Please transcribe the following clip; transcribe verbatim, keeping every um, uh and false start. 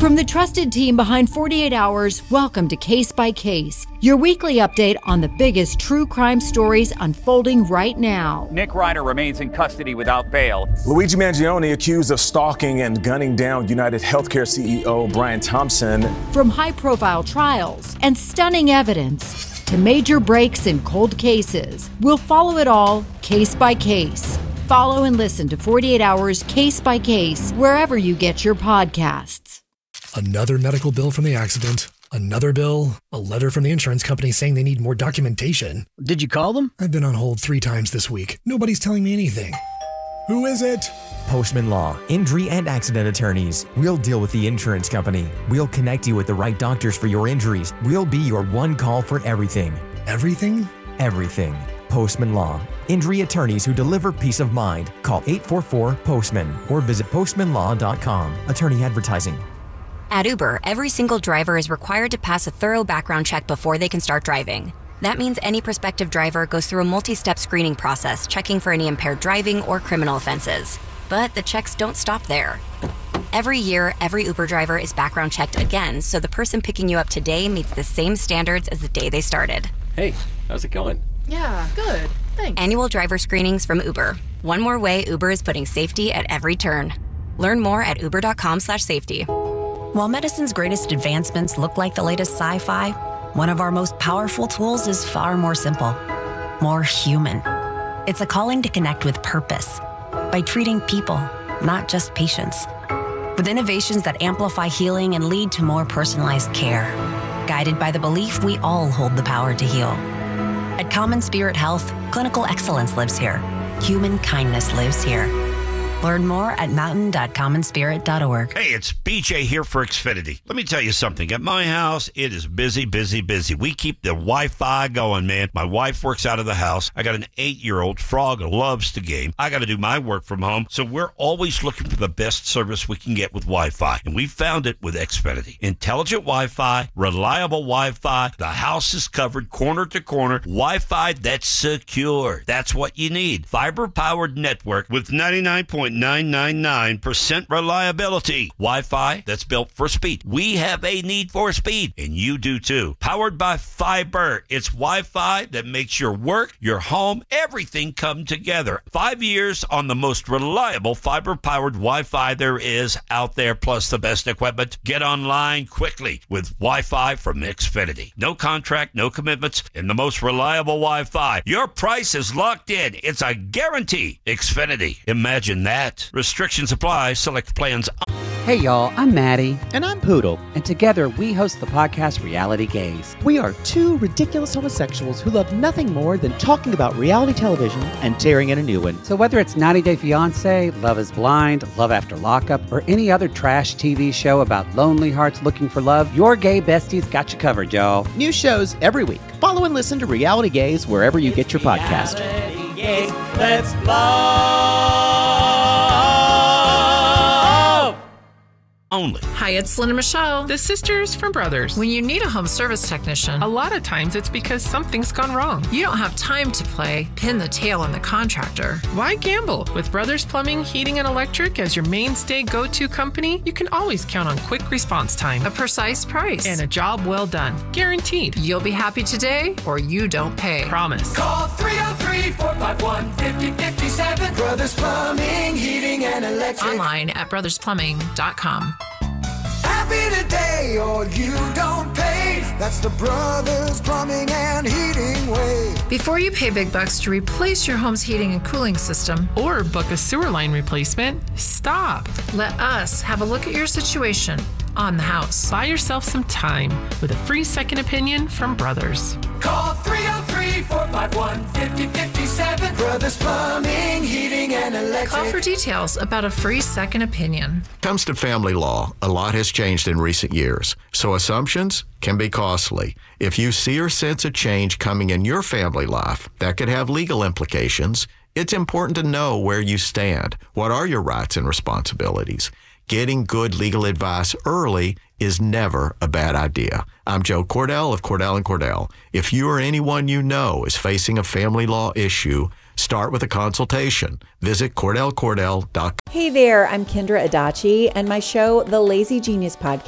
From the trusted team behind forty-eight hours, welcome to Case by Case, your weekly update on the biggest true crime stories unfolding right now. Nick Ryder remains in custody without bail. Luigi Mangione accused of stalking and gunning down United Healthcare C E O Brian Thompson. From high-profile trials and stunning evidence to major breaks in cold cases, we'll follow it all case by case. Follow and listen to forty-eight hours Case by Case wherever you get your podcasts. Another medical bill from the accident. Another bill. A letter from the insurance company saying they need more documentation. Did you call them? I've been on hold three times this week. Nobody's telling me anything. Who is it? Postman Law, injury and accident attorneys. We'll deal with the insurance company. We'll connect you with the right doctors for your injuries. We'll be your one call for everything. Everything? Everything. Postman Law. Injury attorneys who deliver peace of mind. Call eight four four, postman or visit postman law dot com. Attorney advertising. At Uber, every single driver is required to pass a thorough background check before they can start driving. That means any prospective driver goes through a multi-step screening process, checking for any impaired driving or criminal offenses. But the checks don't stop there. Every year, every Uber driver is background checked again, so the person picking you up today meets the same standards as the day they started. Hey, how's it going? Yeah, good. Thanks. Annual driver screenings from Uber. One more way Uber is putting safety at every turn. Learn more at uber dot com slash safety. While medicine's greatest advancements look like the latest sci-fi, one of our most powerful tools is far more simple, more human. It's a calling to connect with purpose by treating people, not just patients. With innovations that amplify healing and lead to more personalized care, guided by the belief we all hold the power to heal. At Common Spirit Health, clinical excellence lives here. Human kindness lives here. Learn more at mountain dot common spirit dot org. Hey, it's B J here for Xfinity. Let me tell you something. At my house, it is busy, busy, busy. We keep the Wi-Fi going, man. My wife works out of the house. I got an eight-year-old frog who loves to game. I got to do my work from home, so we're always looking for the best service we can get with Wi-Fi, and we found it with Xfinity. Intelligent Wi-Fi, reliable Wi-Fi. The house is covered corner to corner. Wi-Fi that's secure. That's what you need. Fiber-powered network with ninety-nine point nine nine nine percent reliability. Wi-Fi that's built for speed. We have a need for speed, and you do too. Powered by fiber. It's Wi-Fi that makes your work, your home, everything come together. Five years on the most reliable fiber-powered Wi-Fi there is out there, plus the best equipment. Get online quickly with Wi-Fi from Xfinity. No contract, no commitments, and the most reliable Wi-Fi. Your price is locked in. It's a guarantee. Xfinity. Imagine that. Restrictions apply. Select plans. Hey y'all, I'm Maddie. And I'm Poodle. And together we host the podcast Reality Gaze. We are two ridiculous homosexuals who love nothing more than talking about reality television and tearing in a new one. So whether it's ninety day fiancé, Love is Blind, Love After Lockup, or any other trash T V show about lonely hearts looking for love, your gay besties got you covered, y'all. New shows every week. Follow and listen to Reality Gaze wherever you get your podcast. Reality Gaze, let's love. Only. Hi, it's Lynn and Michelle, the sisters from Brothers. When you need a home service technician, a lot of times it's because something's gone wrong. You don't have time to play pin the tail on the contractor. Why gamble? With Brothers Plumbing, Heating, and Electric as your mainstay go-to company, you can always count on quick response time, a precise price, and a job well done. Guaranteed. You'll be happy today, or you don't pay. Promise. Call three oh three, four five one, five oh five seven. Brothers Plumbing, Heating, and Electric. Online at brothers plumbing dot com. Happy today or you don't pay. That's the Brothers Plumbing and Heating way. Before you pay big bucks to replace your home's heating and cooling system or book a sewer line replacement, stop. Let us have a look at your situation on the house. Buy yourself some time with a free second opinion from Brothers. Call three oh three, four five one, five oh five seven. Brothers Plumbing, Heating, and Electric. Call for details about a free second opinion. Comes to family law, a lot has changed in recent years, so assumptions can be costly. If you see or sense a change coming in your family life that could have legal implications, it's important to know where you stand. What are your rights and responsibilities? Getting good legal advice early is never a bad idea. I'm Joe Cordell of Cordell and Cordell. If you or anyone you know is facing a family law issue, start with a consultation. Visit cordell cordell dot com. Hey there, I'm Kendra Adachi, and my show, The Lazy Genius Podcast,